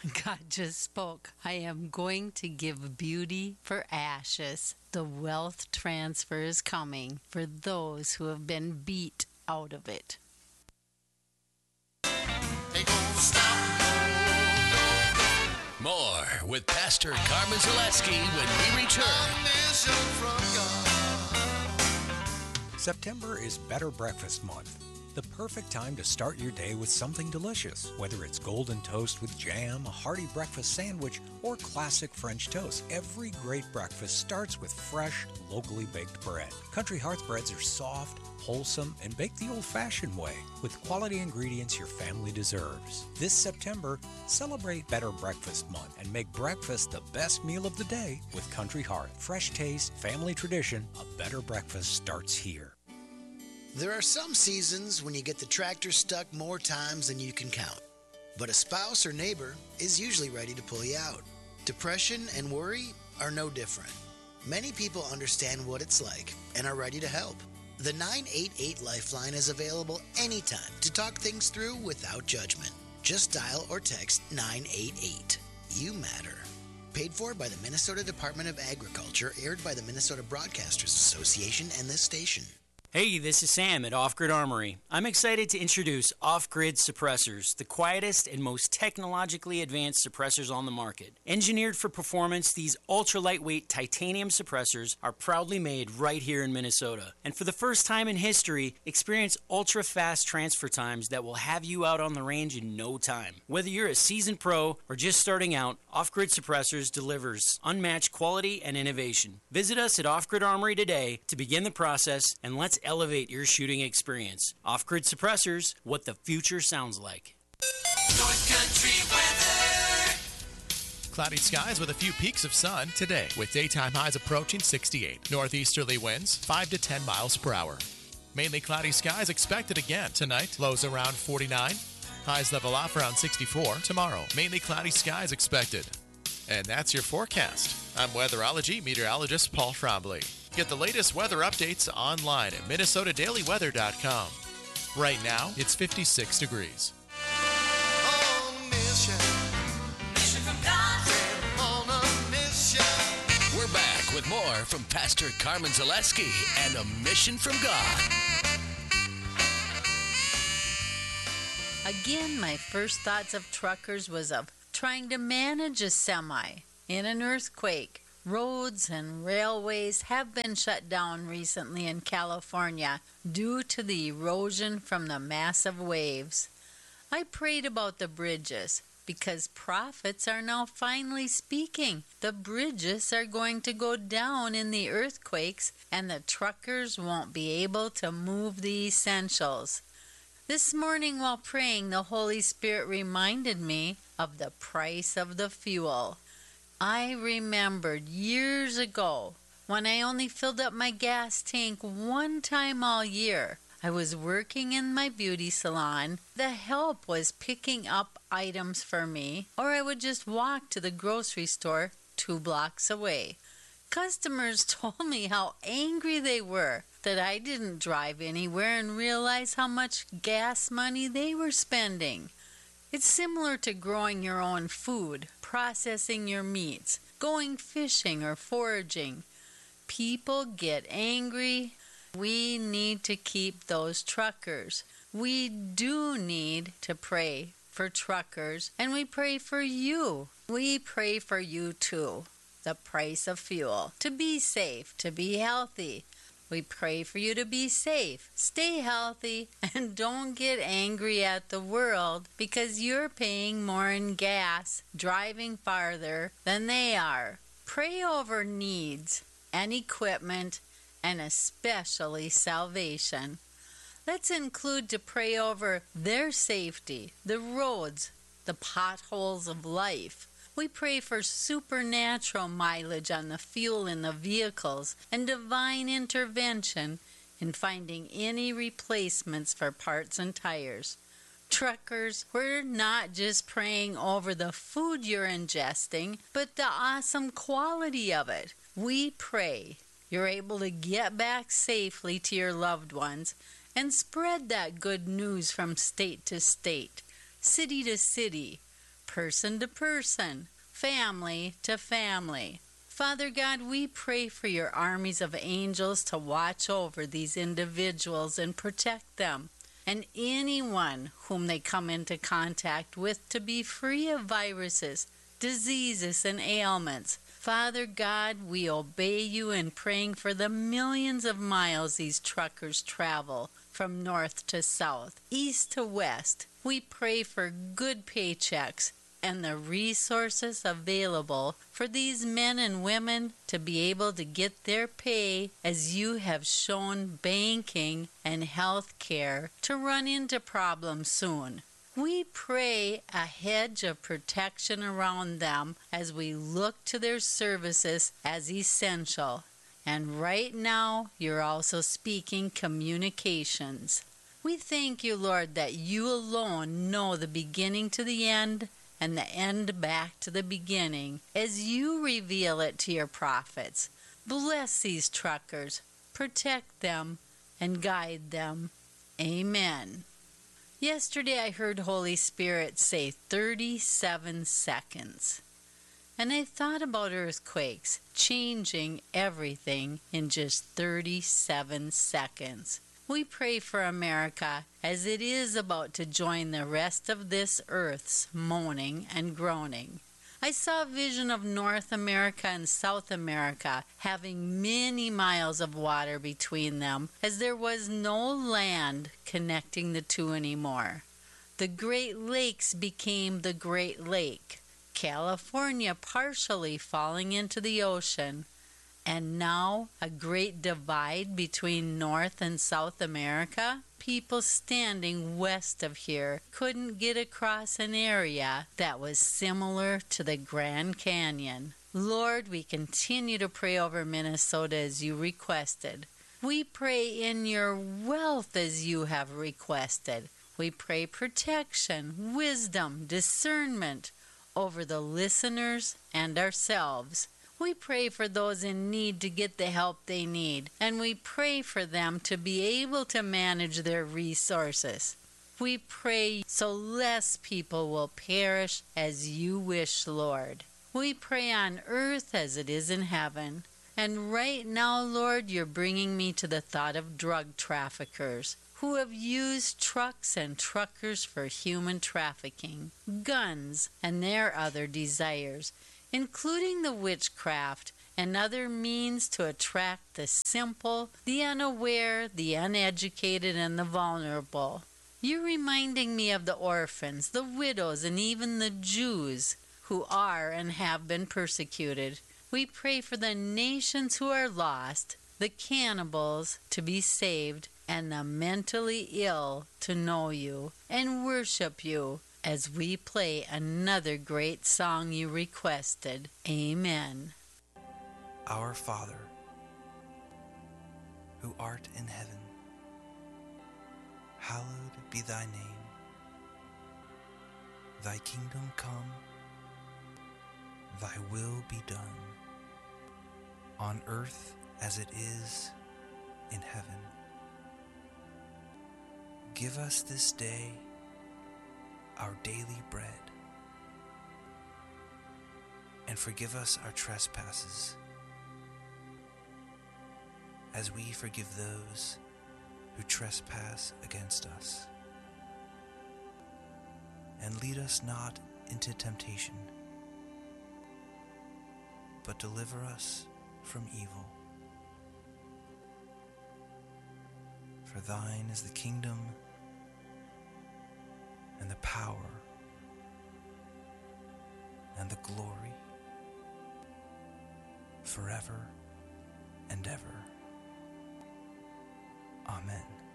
God just spoke. I am going to give beauty for ashes. The wealth transfer is coming for those who have been beat out of it. More with Pastor Carmen Zaleski when we return. September is Better Breakfast Month. The perfect time to start your day with something delicious, whether it's golden toast with jam, a hearty breakfast sandwich, or classic French toast. Every great breakfast starts with fresh, locally baked bread. Country Hearth breads are soft, wholesome, and baked the old-fashioned way, with quality ingredients your family deserves. This September, celebrate Better Breakfast Month and make breakfast the best meal of the day with Country Hearth. Fresh taste, family tradition, a better breakfast starts here. There are some seasons when you get the tractor stuck more times than you can count. But a spouse or neighbor is usually ready to pull you out. Depression and worry are no different. Many people understand what it's like and are ready to help. The 988 Lifeline is available anytime to talk things through without judgment. Just dial or text 988. You matter. Paid for by the Minnesota Department of Agriculture, aired by the Minnesota Broadcasters Association and this station. Hey, this is Sam at Off Grid Armory. I'm excited to introduce Off Grid Suppressors, the quietest and most technologically advanced suppressors on the market. Engineered for performance, these ultra-lightweight titanium suppressors are proudly made right here in Minnesota. And for the first time in history, experience ultra-fast transfer times that will have you out on the range in no time. Whether you're a seasoned pro or just starting out, Off Grid Suppressors delivers unmatched quality and innovation. Visit us at Off Grid Armory today to begin the process, and let's elevate your shooting experience. Off-Grid Suppressors, what the future sounds like. North Country weather. Cloudy skies with a few peaks of sun today, with daytime highs approaching 68. Northeasterly winds 5 to 10 miles per hour. Mainly cloudy skies expected again tonight. Lows around 49. Highs level off around 64. Tomorrow, mainly cloudy skies expected. And that's your forecast. I'm weatherology meteorologist Paul Trombley. Get the latest weather updates online at minnesotadailyweather.com. Right now, it's 56 degrees. We're back with more from Pastor Carmen Zaleski and A Mission from God. Again, my first thoughts of truckers was of trying to manage a semi in an earthquake. Roads and railways have been shut down recently in California due to the erosion from the massive waves. I prayed about the bridges because prophets are now finally speaking. The bridges are going to go down in the earthquakes and the truckers won't be able to move the essentials. This morning while praying, the Holy Spirit reminded me of the price of the fuel. I remembered years ago when I only filled up my gas tank one time all year. I was working in my beauty salon. The help was picking up items for me, or I would just walk to the grocery store 2 blocks away. Customers told me how angry they were that I didn't drive anywhere and realize how much gas money they were spending. It's similar to growing your own food, processing your meats, going fishing or foraging. People get angry. We need to keep those truckers. We do need to pray for truckers, and we pray for you. We pray for you too. The price of fuel. To be safe, to be healthy. We pray for you to be safe, stay healthy, and don't get angry at the world because you're paying more in gas, driving farther than they are. Pray over needs and equipment and especially salvation. Let's include to pray over their safety, the roads, the potholes of life. We pray for supernatural mileage on the fuel in the vehicles and divine intervention in finding any replacements for parts and tires. Truckers, we're not just praying over the food you're ingesting, but the awesome quality of it. We pray you're able to get back safely to your loved ones and spread that good news from state to state, city to city, person to person, family to family. Father God, we pray for your armies of angels to watch over these individuals and protect them, and anyone whom they come into contact with to be free of viruses, diseases, and ailments. Father God, we obey you in praying for the millions of miles these truckers travel from north to south, east to west. We pray for good paychecks and the resources available for these men and women to be able to get their pay, as you have shown banking and health care to run into problems soon. We pray a hedge of protection around them as we look to their services as essential. And right now, you're also speaking communications. We thank you, Lord, that you alone know the beginning to the end and the end back to the beginning as you reveal it to your prophets. Bless these truckers, protect them, and guide them. Amen. Yesterday I heard Holy Spirit say 37 seconds. And I thought about earthquakes changing everything in just 37 seconds. We pray for America as it is about to join the rest of this earth's moaning and groaning. I saw a vision of North America and South America having many miles of water between them, as there was no land connecting the two anymore. The Great Lakes became the Great Lake, California partially falling into the ocean, and now a great divide between North and South America. People standing west of here couldn't get across an area that was similar to the Grand Canyon. Lord, we continue to pray over Minnesota as you requested. We pray in your wealth as you have requested. We pray protection, wisdom, discernment over the listeners and ourselves. We pray for those in need to get the help they need, and we pray for them to be able to manage their resources. We pray so less people will perish as you wish, Lord. We pray on earth as it is in heaven. And right now, Lord, you're bringing me to the thought of drug traffickers who have used trucks and truckers for human trafficking, guns, and their other desires, including the witchcraft and other means to attract the simple, the unaware, the uneducated, and the vulnerable. You're reminding me of the orphans, the widows, and even the Jews who are and have been persecuted. We pray for the nations who are lost, the cannibals to be saved, and the mentally ill to know you and worship you, as we play another great song you requested. Amen. Our Father, who art in heaven, hallowed be thy name. Thy kingdom come, thy will be done, on earth as it is in heaven. Give us this day our daily bread, and forgive us our trespasses, as we forgive those who trespass against us. And lead us not into temptation, but deliver us from evil. For thine is the kingdom, and the power, and the glory, forever and ever. Amen.